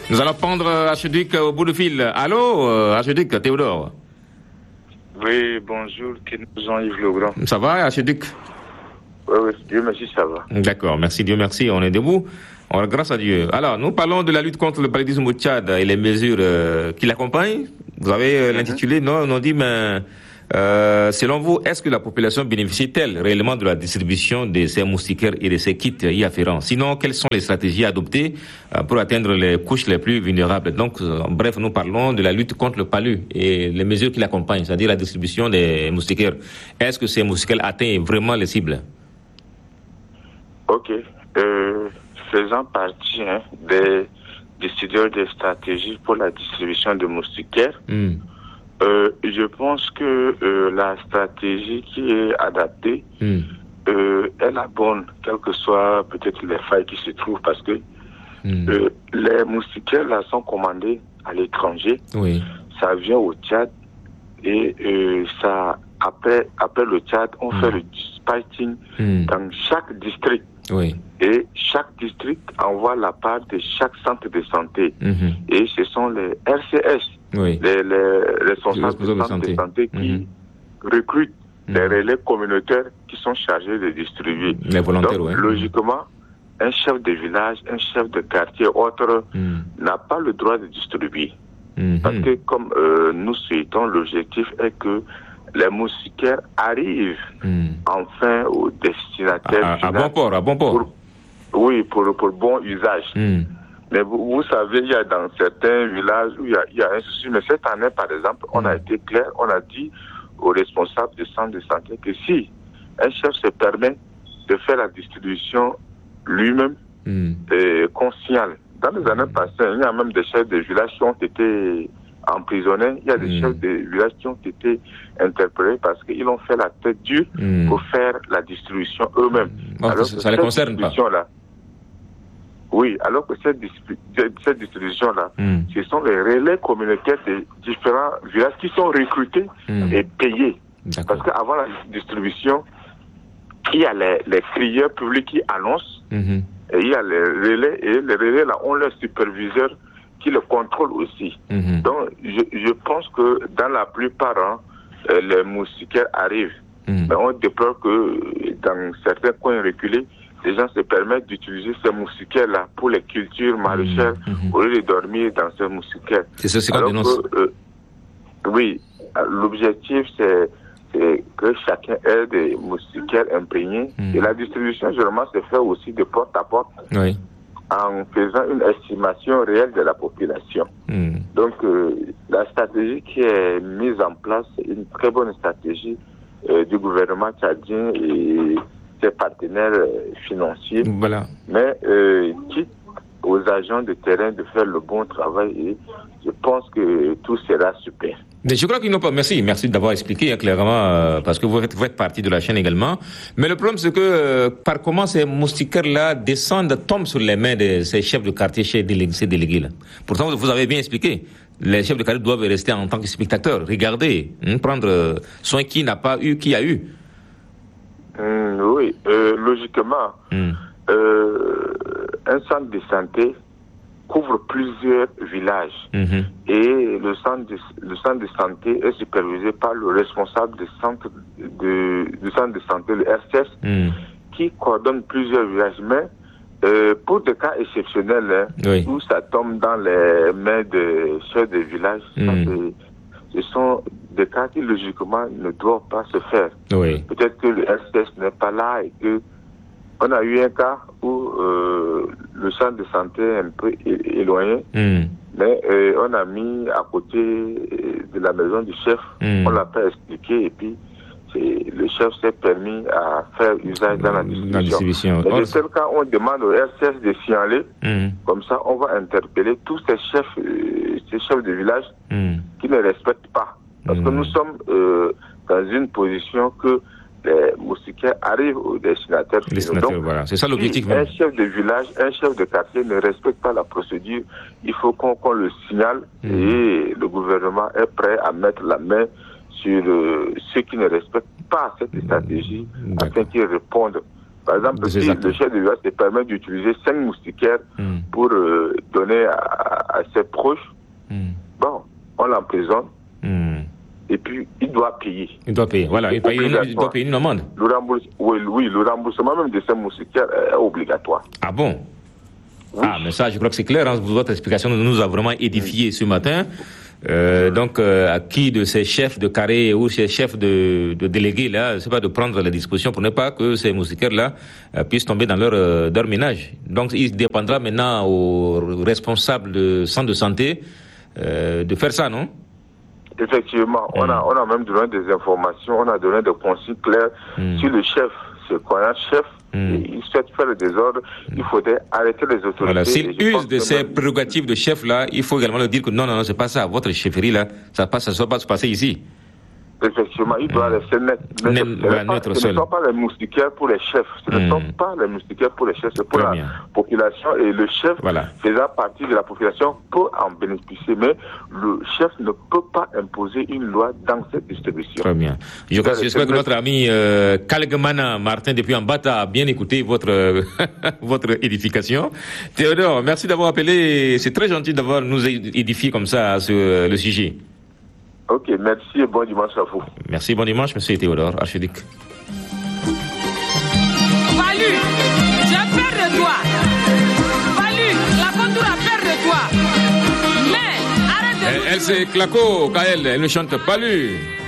Nous allons prendre Archiduc au bout du fil. Allô, Archiduc, Théodore. Oui, bonjour, Jean-Yves Legrand. Ça va, Archiduc? Oui, Dieu merci, ça va. D'accord, merci, Dieu merci, on est debout. Grâce à Dieu. Alors, nous parlons de la lutte contre le paludisme au Tchad et les mesures qui l'accompagnent. Vous avez l'intitulé, non, on dit, mais selon vous, est-ce que la population bénéficie-t-elle réellement de la distribution de ces moustiquaires et de ces kits y afférents? Sinon, quelles sont les stratégies adoptées pour atteindre les couches les plus vulnérables? Donc, bref, nous parlons de la lutte contre le palu et les mesures qui l'accompagnent, c'est-à-dire la distribution des moustiquaires. Est-ce que ces moustiquaires atteignent vraiment les cibles? Ok. Faisant partie des décideurs des stratégies pour la distribution de moustiquaires, je pense que la stratégie qui est adaptée est la bonne, quelles que soient peut-être les failles qui se trouvent, parce que les moustiquaires là sont commandés à l'étranger. Oui. Ça vient au Tchad et ça après le Tchad, on fait le dispatching dans chaque district. Oui. Et chaque district envoie la part de chaque centre de santé. Et ce sont les RCS, les responsables de centres de santé qui recrutent les relais communautaires qui sont chargés de distribuer. Les volontaires. Donc, logiquement, un chef de village, un chef de quartier, autre, n'a pas le droit de distribuer. Parce que comme nous souhaitons, l'objectif est que les moustiquaires arrivent enfin au destinataire final. À bon port. Pour bon usage. Mais vous savez, il y a dans certains villages où il y a un souci. Mais cette année, par exemple, on a été clair, on a dit aux responsables des centres de santé que si un chef se permet de faire la distribution lui-même, qu'on signale. Dans les années passées, il y a même des chefs de villages qui ont été emprisonnés. Il y a des chefs de villages qui ont été interpellés parce qu'ils ont fait la tête dure pour faire la distribution eux-mêmes. Alors ça ne les concerne pas. Oui, alors que cette distribution-là, ce sont les relais communautaires de différents villages qui sont recrutés et payés. Parce qu'avant la distribution, il y a les crieurs publics qui annoncent, et il y a les relais, et les relais là ont leurs superviseurs qui le contrôlent aussi. Donc, je pense que dans la plupart, les moustiquaires arrivent. Mais on déplore que dans certains coins reculés, les gens se permettent d'utiliser ces moustiquaires-là pour les cultures maraîchères au lieu de dormir dans ces moustiquaires. C'est ce qu'on dénonce. Oui, l'objectif c'est que chacun ait des moustiquaires imprégnés. Et la distribution, généralement, se fait aussi de porte à porte. Oui. En faisant une estimation réelle de la population. Donc, la stratégie qui est mise en place, c'est une très bonne stratégie du gouvernement tchadien et ses partenaires financiers. Voilà. Mais quitte aux agents de terrain de faire le bon travail, et je pense que tout sera super. Mais je crois qu'ils n'ont pas. Merci d'avoir expliqué clairement, parce que vous faites partie de la chaîne également. Mais le problème, c'est que par comment ces moustiquaires-là tombent sur les mains de ces chefs de quartier, ces délégués-là. Pourtant, vous avez bien expliqué. Les chefs de quartier doivent rester en tant que spectateurs, regarder, prendre soin qui n'a pas eu, qui a eu. Oui, logiquement, un centre de santé couvre plusieurs villages et le centre de santé est supervisé par le responsable du centre de santé, le RCS, qui coordonne plusieurs villages. Mais pour des cas exceptionnels où ça tombe dans les mains des chefs de village, ce sont des cas qui logiquement ne doivent pas se faire. Oui. Peut-être que le RCS n'est pas là et que on a eu un cas où le centre de santé est un peu éloigné, mais on a mis à côté de la maison du chef, on l'a pas expliqué et puis le chef s'est permis à faire usage dans la distribution. Mais de tel cas, on demande au RCS de signaler, comme ça on va interpeller tous ces chefs de village qui ne respectent pas. Parce que nous sommes dans une position que les moustiquaires arrivent aux destinataires. Donc, voilà. C'est ça l'objectif. Si un chef de village, un chef de quartier ne respecte pas la procédure, il faut qu'on le signale et le gouvernement est prêt à mettre la main sur ceux qui ne respectent pas cette stratégie afin qu'ils répondent. Par exemple, si le chef de village se permet d'utiliser 5 moustiquaires pour donner à à ses proches, bon, on l'emprisonne. Et puis, il doit payer. Il doit payer, voilà. Il doit payer une amende. Le remboursement même de ces moustiquaires est obligatoire. Ah bon? Oui. Ah, mais ça, je crois que c'est clair. Hein, votre explication nous a vraiment édifié ce matin. Donc, à qui de ces chefs de carré ou ces chefs de délégués, là, c'est pas de prendre les dispositions pour ne pas que ces moustiquaires-là puissent tomber dans leur ménage. Donc, il dépendra maintenant aux responsables de centre de santé de faire ça, non? Effectivement, on a même donné des informations, on a donné des consignes claires. Si le chef, c'est quoi un chef, il souhaite faire le désordre, il faudrait arrêter les autorités. Voilà. S'il use de ces prérogatives de chef là, il faut également leur dire que non, c'est pas ça, votre chefferie là, ça ne doit pas se passer ici. Effectivement, il doit rester net. Ce ne sont pas les moustiquaires pour les chefs. Ce ne sont pas les moustiquaires pour les chefs, c'est pour la population. Et le chef, faisant partie de la population, peut en bénéficier. Mais le chef ne peut pas imposer une loi dans cette distribution. Très bien. J'espère que notre ami Kalgemana Martin, depuis Mbata, a bien écouté votre édification. Théodore, merci d'avoir appelé. C'est très gentil d'avoir nous édifié comme ça sur le sujet. Ok, merci et bon dimanche à vous. Merci, bon dimanche, monsieur Théodore, archiduc. Valu, j'ai peur de toi. Valu, la contour a peur de toi. Mais, arrête de... Elle c'est Claco, Kael, elle ne chante pas lui.